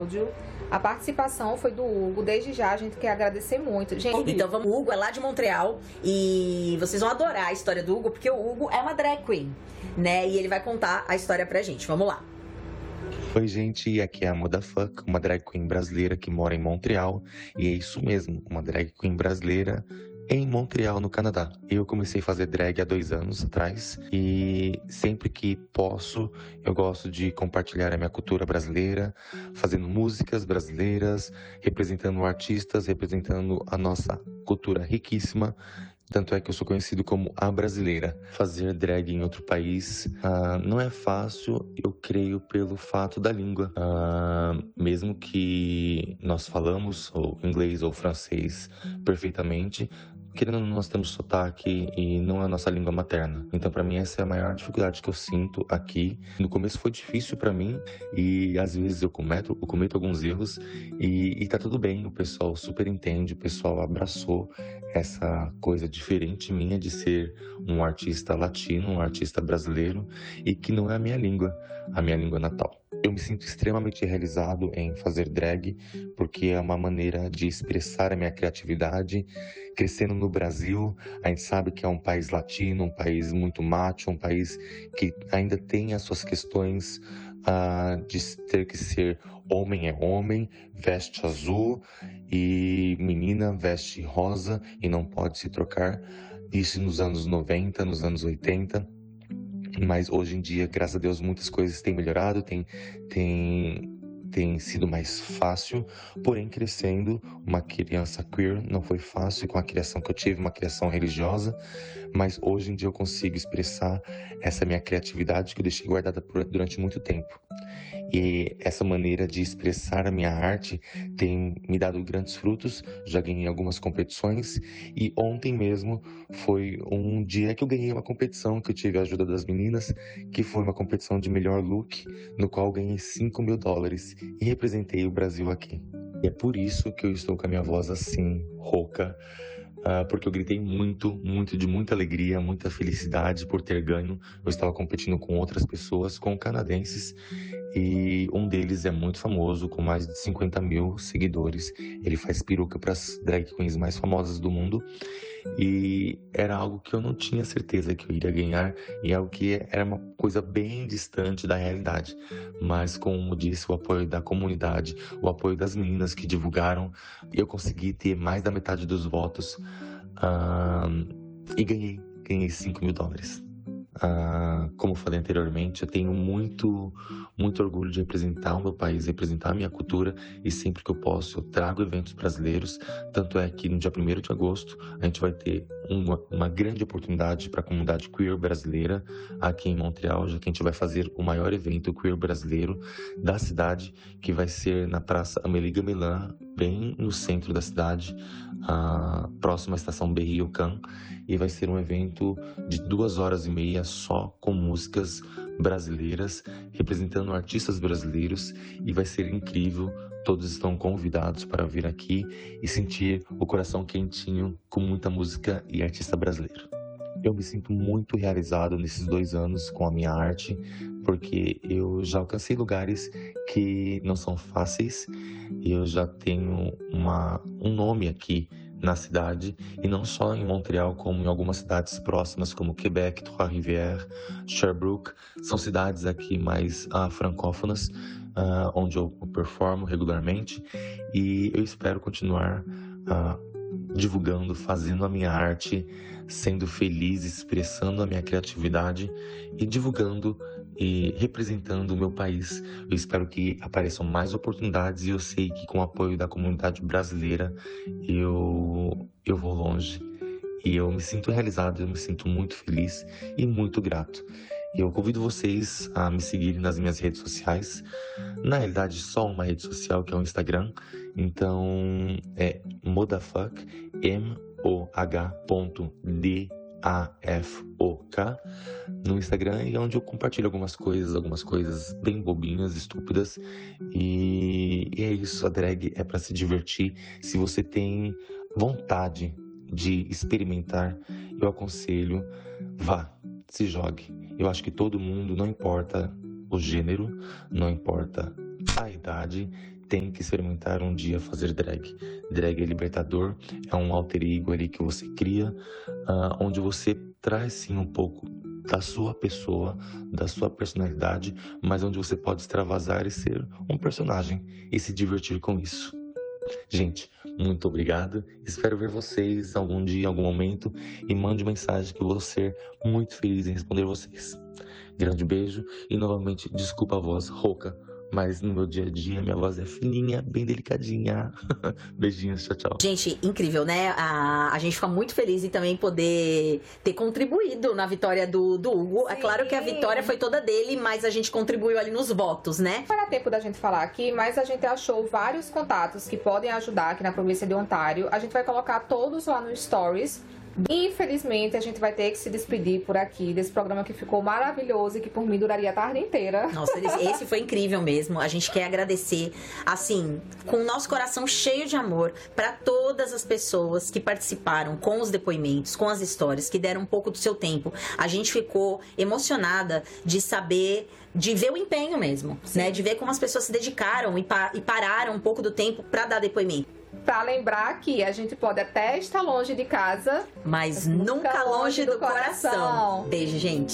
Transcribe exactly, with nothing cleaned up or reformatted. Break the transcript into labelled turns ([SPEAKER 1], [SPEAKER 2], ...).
[SPEAKER 1] A participação foi do Hugo. Desde já a gente quer agradecer muito. Gente,
[SPEAKER 2] então vamos, o Hugo é lá de Montreal e vocês vão adorar a história do Hugo, porque o Hugo é uma drag queen, né? E ele vai contar a história pra gente. Vamos lá.
[SPEAKER 3] Oi, gente, aqui é a Modafuck, uma drag queen brasileira que mora em Montreal. E é isso mesmo, uma drag queen brasileira em Montreal, no Canadá. Eu comecei a fazer drag há dois anos atrás e sempre que posso, eu gosto de compartilhar a minha cultura brasileira, fazendo músicas brasileiras, representando artistas, representando a nossa cultura riquíssima. Tanto é que eu sou conhecido como a brasileira. Fazer drag em outro país uh, não é fácil, eu creio, pelo fato da língua. Uh, mesmo que nós falamos ou inglês ou francês perfeitamente, querendo ou não, nós temos sotaque e não é a nossa língua materna. Então, para mim, essa é a maior dificuldade que eu sinto aqui. No começo foi difícil para mim e às vezes eu cometo, eu cometo alguns erros e, e tá tudo bem. O pessoal super entende, o pessoal abraçou essa coisa diferente minha de ser um artista latino, um artista brasileiro e que não é a minha língua, a minha língua natal. Eu me sinto extremamente realizado em fazer drag, porque é uma maneira de expressar a minha criatividade. Crescendo no Brasil, a gente sabe que é um país latino, um país muito macho, um país que ainda tem as suas questões uh, de ter que ser homem é homem, veste azul e menina veste rosa e não pode se trocar. Isso nos anos noventa, nos anos oitenta. Mas hoje em dia, graças a Deus, muitas coisas têm melhorado, tem, tem, tem sido mais fácil. Porém, crescendo, uma criança queer não foi fácil com a criação que eu tive, uma criação religiosa. Mas hoje em dia eu consigo expressar essa minha criatividade que eu deixei guardada por, durante muito tempo. E essa maneira de expressar a minha arte tem me dado grandes frutos. Já ganhei algumas competições e ontem mesmo foi um dia que eu ganhei uma competição, que eu tive a ajuda das meninas, que foi uma competição de melhor look, no qual eu ganhei cinco mil dólares e representei o Brasil aqui. E é por isso que eu estou com a minha voz assim, rouca, Uh, porque eu gritei muito, muito, de muita alegria, muita felicidade por ter ganho. Eu estava competindo com outras pessoas, com canadenses, e um deles é muito famoso, com mais de cinquenta mil seguidores. Ele faz peruca para as drag queens mais famosas do mundo, e era algo que eu não tinha certeza que eu iria ganhar, e algo que era uma coisa bem distante da realidade. Mas, como disse, o apoio da comunidade, o apoio das meninas que divulgaram, eu consegui ter mais da metade dos votos. Uh, e ganhei, ganhei cinco mil dólares. Uh, como eu falei anteriormente, eu tenho muito, muito orgulho de representar o meu país, representar a minha cultura, e sempre que eu posso eu trago eventos brasileiros. Tanto é que no dia primeiro de agosto a gente vai ter uma, uma grande oportunidade para a comunidade queer brasileira aqui em Montreal, já que a gente vai fazer o maior evento queer brasileiro da cidade, que vai ser na Praça Amélie Gamelin, bem no centro da cidade, uh, próximo à estação Berry-UQAM, e vai ser um evento de duas horas e meia só com músicas brasileiras, representando artistas brasileiros, e vai ser incrível. Todos estão convidados para vir aqui e sentir o coração quentinho com muita música e artista brasileiro. Eu me sinto muito realizado nesses dois anos com a minha arte, porque eu já alcancei lugares que não são fáceis, e eu já tenho uma, um nome aqui na cidade, e não só em Montreal, como em algumas cidades próximas, como Quebec, Trois-Rivières, Sherbrooke. São cidades aqui mais uh, francófonas, uh, onde eu performo regularmente, e eu espero continuar uh, divulgando, fazendo a minha arte, sendo feliz, expressando a minha criatividade e divulgando e representando o meu país. Eu espero que apareçam mais oportunidades, e eu sei que com o apoio da comunidade brasileira eu, eu vou longe. E eu me sinto realizado, eu me sinto muito feliz e muito grato. E eu convido vocês a me seguirem nas minhas redes sociais. Na realidade, só uma rede social, que é o Instagram. Então, é Modafuck, M O H D A F O K, no Instagram, e é onde eu compartilho algumas coisas, algumas coisas bem bobinhas, estúpidas. E, e é isso, a drag é para se divertir. Se você tem vontade de experimentar, eu aconselho, vá, se jogue. Eu acho que todo mundo, não importa o gênero, não importa a idade, tem que experimentar um dia fazer drag. Drag é libertador, é um alter ego ali que você cria, uh, onde você traz sim um pouco da sua pessoa, da sua personalidade, mas onde você pode extravasar e ser um personagem e se divertir com isso. Gente, muito obrigado. Espero ver vocês algum dia, em algum momento, e mande mensagem que eu vou ser muito feliz em responder vocês. Grande beijo e novamente desculpa a voz rouca, mas no meu dia a dia minha voz é fininha, bem delicadinha. Beijinhos, tchau, tchau.
[SPEAKER 2] Gente, incrível, né? A, a gente fica muito feliz em também poder ter contribuído na vitória do, do Hugo. Sim. É claro que a vitória foi toda dele, mas a gente contribuiu ali nos votos, né?
[SPEAKER 1] Não era tempo da gente falar aqui, mas a gente achou vários contatos que podem ajudar aqui na província de Ontário. A gente vai colocar todos lá no Stories. Infelizmente, a gente vai ter que se despedir por aqui desse programa que ficou maravilhoso e que por mim duraria a tarde inteira.
[SPEAKER 2] Nossa, esse foi incrível mesmo. A gente quer agradecer, assim, com o nosso coração cheio de amor, para todas as pessoas que participaram com os depoimentos, com as histórias, que deram um pouco do seu tempo. A gente ficou emocionada de saber, de ver o empenho mesmo, Sim. né? De ver como as pessoas se dedicaram e, pa- e pararam um pouco do tempo para dar depoimento.
[SPEAKER 1] Pra lembrar que a gente pode até estar longe de casa,
[SPEAKER 2] mas nunca longe do coração. Beijo, gente.